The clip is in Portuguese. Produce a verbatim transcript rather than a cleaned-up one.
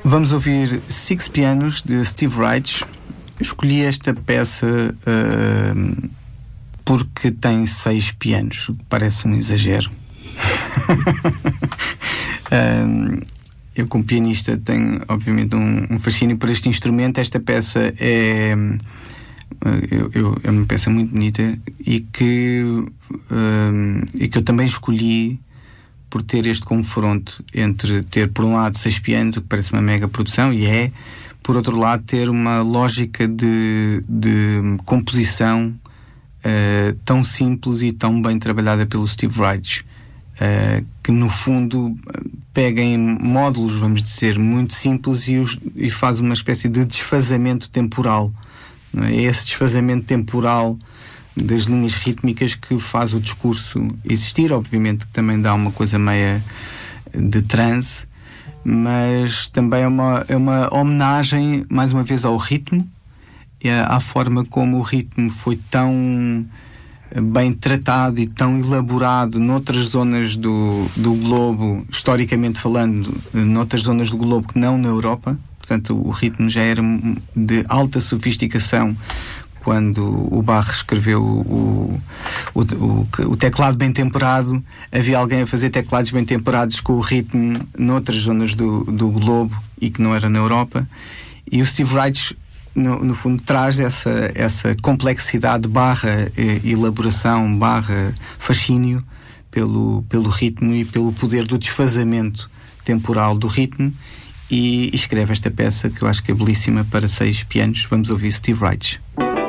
Vamos ouvir Six Pianos de Steve Reich. Escolhi esta peça uh, porque tem seis pianos, o que parece um exagero. uh, eu, como pianista, tenho obviamente um, um fascínio por este instrumento. Esta peça é, eu, eu, é uma peça muito bonita e que, uh, e que eu também escolhi por ter este confronto entre ter, por um lado, seis pianos, o que parece uma mega produção, e é, por outro lado, ter uma lógica de, de composição uh, tão simples e tão bem trabalhada pelo Steve Reich, uh, que, no fundo, pega em módulos, vamos dizer, muito simples e, os, e faz uma espécie de desfazamento temporal. Não é? Esse desfazamento temporal das linhas rítmicas que faz o discurso existir. Obviamente que também dá uma coisa meia de transe, mas também é uma, é uma homenagem, mais uma vez, ao ritmo, à forma como o ritmo foi tão bem tratado e tão elaborado noutras zonas do, do globo, historicamente falando, noutras zonas do globo que não na Europa. Portanto, o ritmo já era de alta sofisticação quando o Bach escreveu o, o, o, o teclado bem temperado. Havia alguém a fazer teclados bem temperados com o ritmo noutras zonas do, do globo e que não era na Europa. E o Steve Reich, no, no fundo, traz essa, essa complexidade barra eh, elaboração, barra fascínio pelo, pelo ritmo e pelo poder do desfazamento temporal do ritmo, e escreve esta peça que eu acho que é belíssima para seis pianos. Vamos ouvir Steve Reich.